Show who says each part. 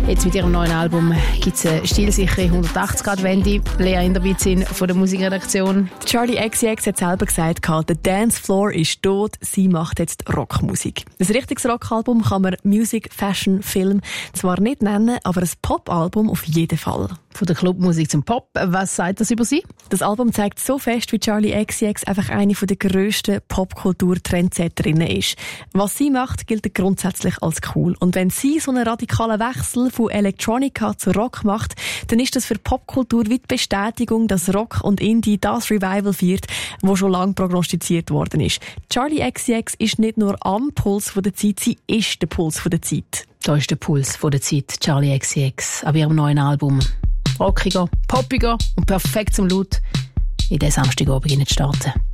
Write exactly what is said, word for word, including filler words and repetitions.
Speaker 1: Jetzt mit ihrem neuen Album gibt es eine stilsichere hundertachtzig Grad Wende. Lea Inderbitzin von der Musikredaktion.
Speaker 2: Charli X C X hat selber gesagt, der Dance Floor ist tot, sie macht jetzt Rockmusik. Ein richtiges Rockalbum kann man Music, Fashion, Film zwar nicht nennen, aber ein Popalbum auf jeden Fall.
Speaker 1: Von der Clubmusik zum Pop, was sagt das über sie?
Speaker 2: Das Album zeigt so fest, wie Charli X C X einfach eine der grössten Popkultur-Trendsetterinnen ist. Was sie macht, gilt grundsätzlich als cool. Und wenn sie so einen radikalen Wechsel von Electronica zu Rock macht, dann ist das für Popkultur wie die Bestätigung, dass Rock und Indie das Revival feiert, das schon lange prognostiziert worden ist. Charli X C X ist nicht nur am Puls der Zeit, sie ist der Puls der Zeit.
Speaker 1: Da ist der Puls der Zeit, Charli X C X, ab ihrem neuen Album. Rockiger, poppiger und perfekt zum Laut in den Samstagabend starten.